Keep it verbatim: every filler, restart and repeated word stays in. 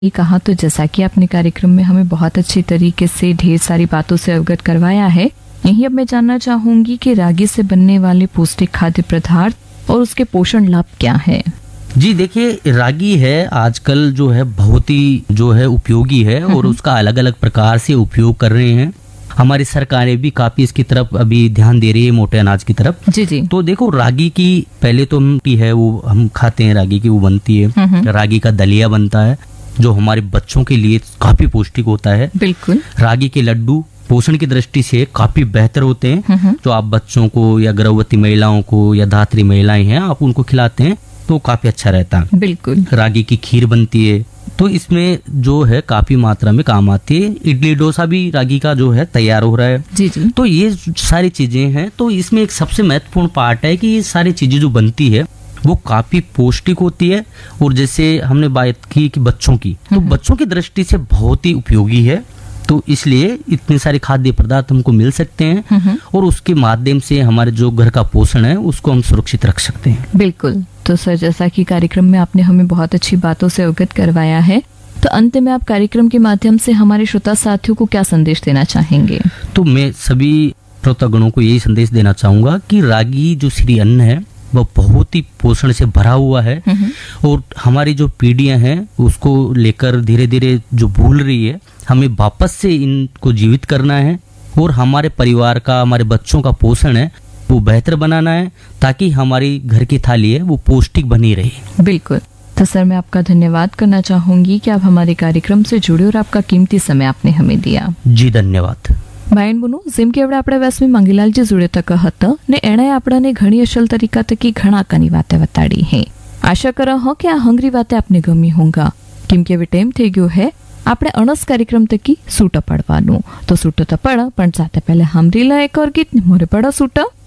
ये कहा तो जैसा कि आपने कार्यक्रम में हमें बहुत अच्छी तरीके से ढेर सारी बातों से अवगत करवाया है, यही अब मैं जानना चाहूंगी कि रागी से बनने वाले पौष्टिक खाद्य पदार्थ और उसके पोषण लाभ क्या है। जी देखिए, रागी है आजकल जो है बहुत ही जो है उपयोगी है और उसका अलग अलग प्रकार से उपयोग कर रहे हैं। हमारी सरकारें भी काफी इसकी तरफ अभी ध्यान दे रही है, मोटे अनाज की तरफ। जी जी। तो देखो, रागी की पहले तो हम की है वो हम खाते हैं, रागी की वो बनती है, रागी का दलिया बनता है जो हमारे बच्चों के लिए काफी पौष्टिक होता है। बिल्कुल। रागी के लड्डू पोषण की दृष्टि से काफी बेहतर होते हैं, जो आप बच्चों को या गर्भवती महिलाओं को या धात्री महिलाएं हैं आप उनको खिलाते हैं तो काफी अच्छा रहता है। बिल्कुल। रागी की खीर बनती है तो इसमें जो है काफी मात्रा में काम आती है। इडली डोसा भी रागी का जो है तैयार हो रहा है। जी जी। तो ये सारी चीजें हैं। तो इसमें एक सबसे महत्वपूर्ण पार्ट है कि ये सारी चीजें जो बनती है वो काफी पौष्टिक होती है। और जैसे हमने बात की कि बच्चों की, तो बच्चों की दृष्टि से बहुत ही उपयोगी है। तो इसलिए इतने सारे खाद्य पदार्थ हमको मिल सकते हैं और उसके माध्यम से हमारे जो घर का पोषण है उसको हम सुरक्षित रख सकते हैं। बिल्कुल। तो सर, जैसा कि कार्यक्रम में आपने हमें बहुत अच्छी बातों से अवगत करवाया है, तो अंत में आप कार्यक्रम के माध्यम से हमारे श्रोता साथियों को क्या संदेश देना चाहेंगे? तो मैं सभी श्रोतागणों को यही संदेश देना चाहूंगा कि रागी जो श्री अन्न है वह बहुत ही पोषण से भरा हुआ है और हमारी जो पीढ़ियां हैं उसको लेकर धीरे धीरे जो भूल रही है, हमें वापस से इनको जीवित करना है और हमारे परिवार का, हमारे बच्चों का पोषण है वो बेहतर बनाना है ताकि हमारी घर की थाली है वो पौष्टिक बनी रहे। बिल्कुल। तो सर, मैं आपका धन्यवाद करना चाहूंगी कि आप हमारे कार्यक्रम से जुड़े और आपका कीमती समय आपने हमें दिया। जी धन्यवाद। ભાઈ બનો જેમ કે આપણે આપણા વ્યાસમી મંગીલાલજી જોડે તક હતા ને એણે આપણાને ઘણી અસલ તરીકા તકી ઘણા કાની વાતે વતાડી હે। આશા કરા હો કે આ હંગરી વાતે આપને ગમી હોંગા, કેમ કે હવે ટાઈમ થઈ ગયો હે આપણે અણસ કાર્યક્રમ તકી સૂટ પડવાનું। તો સૂટ તો પડ પણ સાથે પહેલા સાંભળી લે એક ઓર ગીત ને મોરે પડા સૂટ।